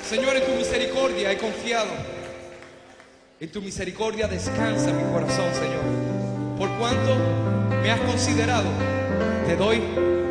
Señor, en tu misericordia he confiado. En tu misericordia descansa mi corazón, Señor. Por cuanto me has considerado, te doy